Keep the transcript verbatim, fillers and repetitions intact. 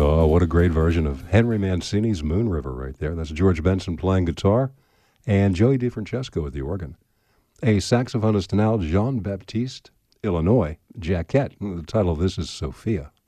Oh, what a great version of Henry Mancini's Moon River right there. That's George Benson playing guitar and Joey DeFrancesco at the organ. A saxophonist now, Jean-Baptiste Illinois Jacquet. The title of this is Sophia.